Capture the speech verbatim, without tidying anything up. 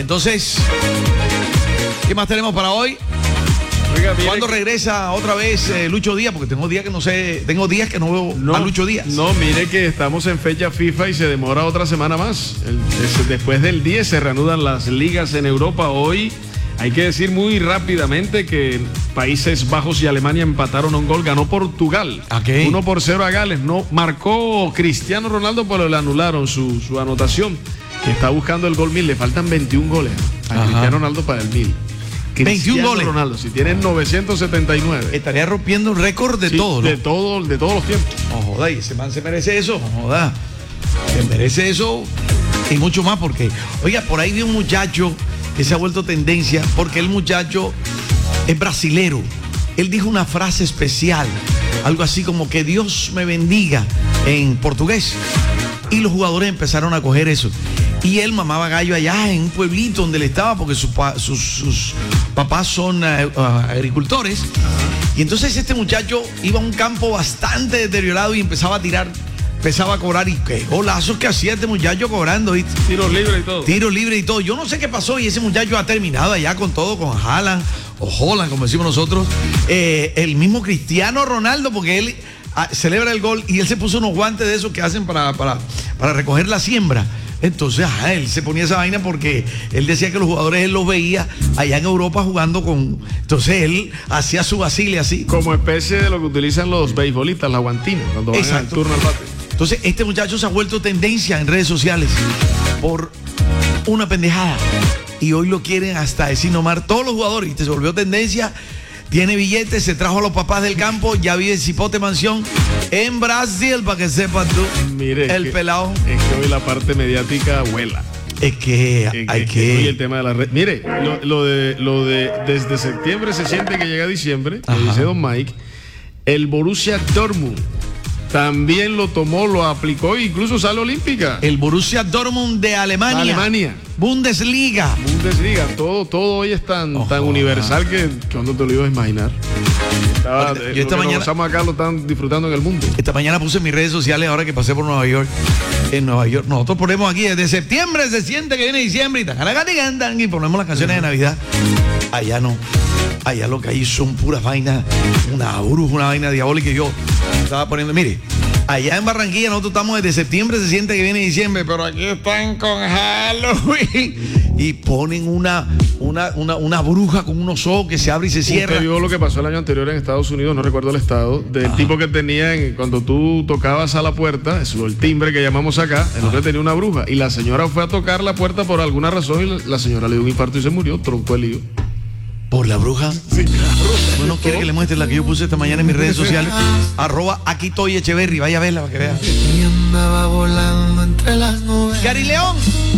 Entonces, ¿qué más tenemos para hoy? Oiga, ¿Cuándo que... regresa otra vez eh, Lucho Díaz? Porque tengo días que no sé, tengo días que no veo no, a Lucho Díaz. No, mire que estamos en fecha FIFA y se demora otra semana más. El, es, después del diez se reanudan las ligas en Europa. Hoy hay que decir muy rápidamente que Países Bajos y Alemania empataron a un gol. Ganó Portugal. Okay. Uno por cero a Gales. No marcó Cristiano Ronaldo, pero le anularon su, su anotación. Que está buscando el gol mil. Le faltan veintiún goles a Ajá. Cristiano Ronaldo para el mil. veintiún goles. Ronaldo, si tiene novecientos setenta y nueve. Estaría rompiendo un récord de Sí, todo, ¿no? De todo, de todos los tiempos. No joda, y ese man se merece eso, no joda. Se merece eso y mucho más porque, oiga, por ahí vi un muchacho que se ha vuelto tendencia porque el muchacho es brasilero. Él dijo una frase especial, algo así como que Dios me bendiga en portugués. Y los jugadores empezaron a coger eso. Y él mamaba gallo allá en un pueblito donde él estaba porque su pa, sus, sus papás son uh, uh, agricultores. Y entonces este muchacho iba a un campo bastante deteriorado y empezaba a tirar, empezaba a cobrar. Y qué golazos que hacía este muchacho cobrando, ¿viste? Tiros libres y todo. Tiros libres y todo. Yo no sé qué pasó y ese muchacho ha terminado allá con todo, con Haaland o Holland, como decimos nosotros. Eh, el mismo Cristiano Ronaldo, porque él ah, celebra el gol y él se puso unos guantes de esos que hacen para, para, para recoger la siembra. Entonces, ajá, él se ponía esa vaina porque él decía que los jugadores él los veía allá en Europa jugando con... Entonces él hacía su vacile así. Como especie de lo que utilizan los beisbolistas, la guantina, cuando van al turno al bate. Entonces este muchacho se ha vuelto tendencia en redes sociales por una pendejada. Y hoy lo quieren hasta decir nomás todos los jugadores. Y se volvió tendencia. Tiene billetes, se trajo a los papás del campo, ya vive en Cipote Mansión en Brasil, para que sepas tú. Mire, el que, pelado. Es que hoy la parte mediática vuela. Es que es, hay es que... que hoy el tema de la red. Mire, lo, lo, de, lo de desde septiembre se siente que llega diciembre, lo dice don Mike. El Borussia Dortmund también lo tomó, lo aplicó e incluso sale olímpica. El Borussia Dortmund de Alemania. Alemania. Bundesliga. Bundesliga. Todo, todo hoy es tan, Ojo, tan universal que, que no te lo ibas a imaginar. Estaba, Yo eh, esta lo que mañana- nos pasamos acá lo están disfrutando en el mundo. Esta mañana puse en mis redes sociales, ahora que pasé por Nueva York. En Nueva York, nosotros ponemos aquí, desde septiembre se siente que viene diciembre y, tan, y ponemos las canciones de Navidad. Allá no. Allá lo que hay son puras vainas, una bruja, una vaina diabólica. Y yo estaba poniendo, mire, allá en Barranquilla nosotros estamos desde septiembre, se siente que viene diciembre, pero aquí están con Halloween. Y ponen una, una, una, una bruja con unos ojos que se abre y se cierra. Usted vio lo que pasó el año anterior en Estados Unidos, no recuerdo el estado, del Ajá. tipo que tenía, en, cuando tú tocabas a la puerta, eso, el timbre que llamamos acá, el hombre tenía una bruja. Y la señora fue a tocar la puerta por alguna razón y la, la señora le dio un infarto y se murió, troncó el lío. ¿Por la bruja? Sí, claro. Bueno, quiere que le muestre la que yo puse esta mañana en mis redes sociales. Arroba aquí estoy Echeverry. Vaya a verla para que vea. Y andaba volando entre las nubes. Gary León.